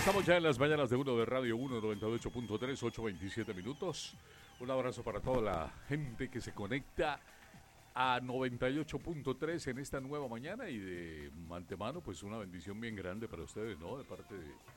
Estamos ya en las mañanas de uno de Radio 1, 98.3, 8:27 minutos. Un abrazo para toda la gente que se conecta a 98.3 en esta nueva mañana y de antemano, pues una bendición bien grande para ustedes, ¿no? De parte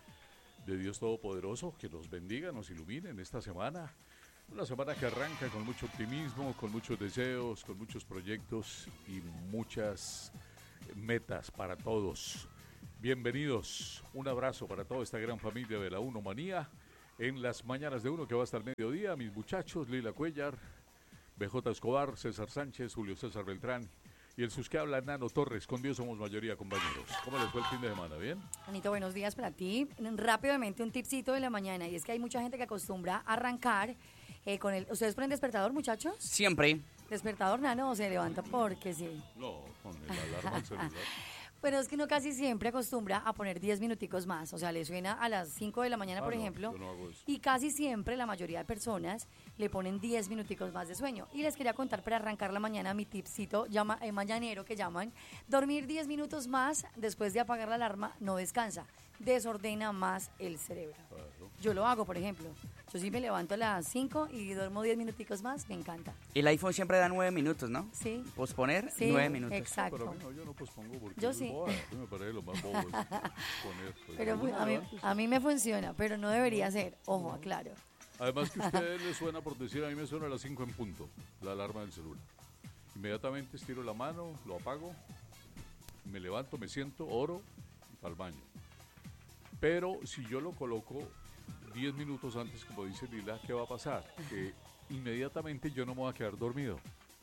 de Dios Todopoderoso, que nos bendiga, nos ilumine en esta semana. Una semana que arranca con mucho optimismo, con muchos deseos, con muchos proyectos y muchas metas para todos. Bienvenidos, un abrazo para toda esta gran familia de la Uno Manía en las mañanas de uno que va hasta el mediodía. Mis muchachos, Lila Cuellar, BJ Escobar, César Sánchez, Julio César Beltrán y el sus que habla, Nano Torres. Con Dios somos mayoría, compañeros. ¿Cómo les fue el fin de semana? ¿Bien? Anito, buenos días para ti. Rápidamente un tipcito de la mañana, y es que hay mucha gente que acostumbra a arrancar con el... ¿Ustedes ponen despertador, muchachos? Siempre. ¿Despertador, Nano, o se levanta porque sí? No, con el alarma al celular. Pero es que uno casi siempre acostumbra a poner 10 minuticos más, o sea, le suena a las 5 de la mañana, por ejemplo, yo no hago eso. y casi siempre la mayoría de personas le ponen 10 minuticos más de sueño. Y les quería contar para arrancar la mañana mi tipcito mañanero que llaman, dormir 10 minutos más después de apagar la alarma no descansa, desordena más el cerebro. Claro. Yo lo hago, por ejemplo, yo sí me levanto a las 5 y duermo 10 minuticos más, me encanta. El iPhone siempre da 9 minutos, ¿no? Sí. Posponer, Sí, 9 minutos. exacto. Pero a mí no, yo no pospongo porque Yo es sí. boba. A mí me parece lo más bobo es poner. Pues, Pero uno antes. a mí me funciona, pero no debería ser, ojo, aclaro. Además que a ustedes les suena, por decir, a mí me suena a las 5 en punto, la alarma del celular. Inmediatamente estiro la mano, lo apago, me levanto, me siento, oro y para el baño. Pero si yo lo coloco 10 minutos antes, como dice Lila, ¿qué va a pasar? Que inmediatamente yo no me voy a quedar dormido.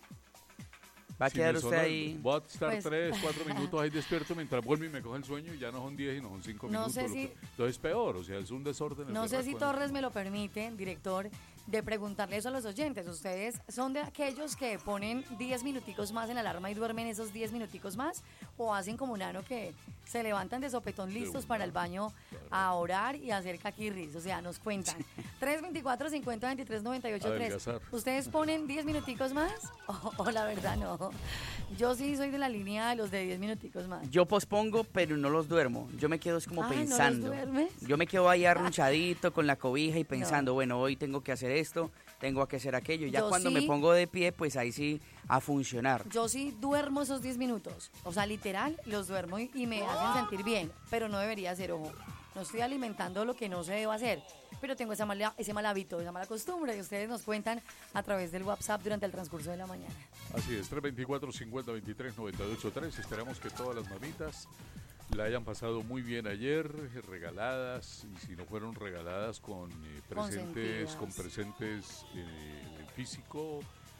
Va a Si quedar me usted suena- ahí. Voy a estar Pues- 3, 4 minutos ahí despierto mientras vuelvo y me coge el sueño y ya no son 10 y no son 5 No minutos. sé si- Entonces es peor, o sea, es un desorden. el No sé berraco si en Torres el- me lo permite, director, de preguntarle eso a los oyentes. ¿Ustedes son de aquellos que ponen 10 minuticos más en la alarma y duermen esos 10 minuticos más? ¿O hacen como Nano que se levantan de sopetón listos una. para el baño a orar y a hacer caquirris? O sea, nos cuentan. 324-50-23-98-3. Adelgazar. ¿Ustedes ponen 10 minuticos más? O la verdad no. Yo sí soy de la línea de los de 10 minuticos más. Yo pospongo, pero no los duermo. Yo me quedo es como Ah, ¿no los pensando. duermes? Yo me quedo ahí arrunchadito con la cobija y pensando, bueno, hoy tengo que hacer esto, tengo que hacer aquello. Ya Yo cuando sí. me pongo de pie, pues ahí sí a funcionar. Yo sí duermo esos 10 minutos. O sea, literal, los duermo y me hacen sentir bien. Pero no debería ser, ojo. No estoy alimentando lo que no se debe hacer. Pero tengo ese mal hábito, esa mala costumbre. Y ustedes nos cuentan a través del WhatsApp durante el transcurso de la mañana. Así es, 324-50-23-98-3. Esperamos que todas las mamitas la hayan pasado muy bien ayer, regaladas, y si no fueron regaladas con presentes, Consentidas. con presentes físico,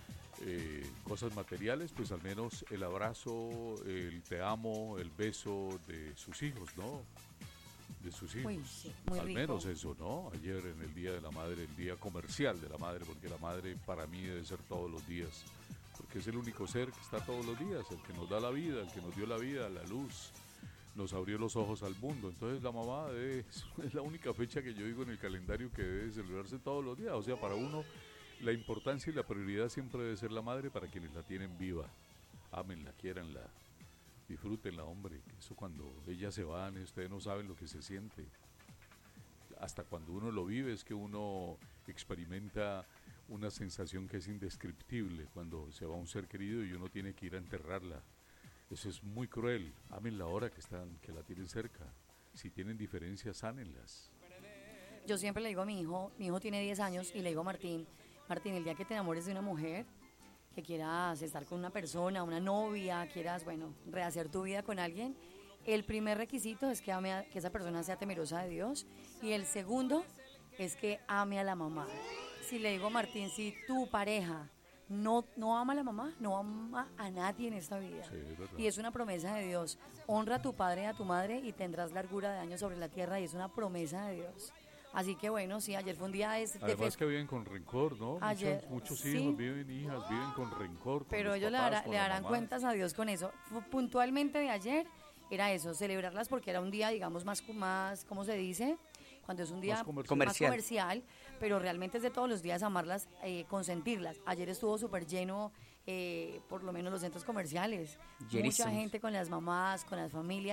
cosas materiales, pues al menos el abrazo, el te amo, el beso de sus hijos, ¿no? De sus hijos. Uy, sí, muy al rico. menos eso, ¿no? Ayer en el Día de la Madre, el día comercial de la madre, porque la madre para mí debe ser todos los días, porque es el único ser que está todos los días, el que nos da la vida, el que nos dio la vida, la luz, nos abrió los ojos al mundo. Entonces la mamá es la única fecha que yo digo en el calendario que debe celebrarse todos los días. O sea, para uno la importancia y la prioridad siempre debe ser la madre para quienes la tienen viva. Ámenla, quiéranla, disfrútenla, hombre. Eso cuando ellas se van, ustedes no saben lo que se siente. Hasta cuando uno lo vive es que uno experimenta una sensación que es indescriptible cuando se va un ser querido y uno tiene que ir a enterrarla. Eso es muy cruel. Ámenla ahora que la tienen cerca. Si tienen diferencias, sánenlas. Yo siempre le digo a mi hijo tiene 10 años, y le digo a Martín, el día que te enamores de una mujer, que quieras estar con una persona, una novia, quieras, bueno, rehacer tu vida con alguien, el primer requisito es que que esa persona sea temerosa de Dios, y el segundo es que ame a la mamá. Si le digo a Martín, si tu pareja no ama a la mamá, no ama a nadie en esta vida. Sí, es verdad. Y es una promesa de Dios. Honra a tu padre y a tu madre y tendrás largura de años sobre la tierra, y es una promesa de Dios. Así que bueno, sí, ayer fue un día de Además que viven con rencor, ¿no? Ayer, Muchos sí. hijos viven, hijas, viven con rencor. Con pero los ellos papás, con le la darán mamá. cuentas a Dios con eso. Puntualmente de ayer era eso, celebrarlas porque era un día, digamos, más, ¿cómo se dice? Cuando es un día Más comercial. comercial, pero realmente es de todos los días amarlas, consentirlas. Ayer estuvo súper lleno, por lo menos los centros comerciales. Llenísimos. Mucha gente con las mamás, con las familias.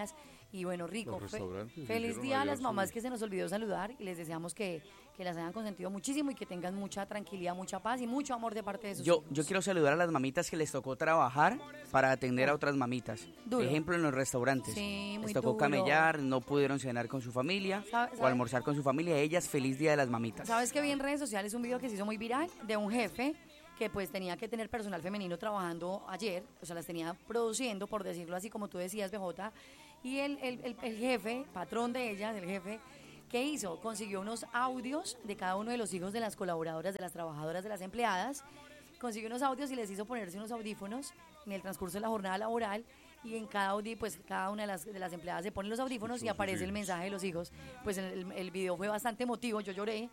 Y bueno, rico. Los restaurantes Feliz hicieron día a allá las mamás su- que se nos olvidó saludar y les deseamos que las hayan consentido muchísimo y que tengan mucha tranquilidad, mucha paz y mucho amor de parte de sus Yo hijos. quiero saludar a las mamitas que les tocó trabajar para atender a otras mamitas. Duro. Ejemplo, en los restaurantes. Sí, muy les tocó duro. camellar, no pudieron cenar con su familia ¿Sabe- o sabe? almorzar con su familia. Ellas, feliz día de las mamitas. ¿Sabes que vi en redes sociales un video que se hizo muy viral de un jefe que pues tenía que tener personal femenino trabajando ayer, o sea, las tenía produciendo, por decirlo así, como tú decías, BJ, y el jefe, patrón de ellas, el jefe, ¿qué hizo? Consiguió unos audios de cada uno de los hijos de las colaboradoras, de las trabajadoras, de las empleadas, consiguió unos audios y les hizo ponerse unos audífonos en el transcurso de la jornada laboral y en cada audio, pues cada una de las empleadas se ponen los audífonos y Son sus aparece el hijos. mensaje de los hijos. Pues el video fue bastante emotivo, yo lloré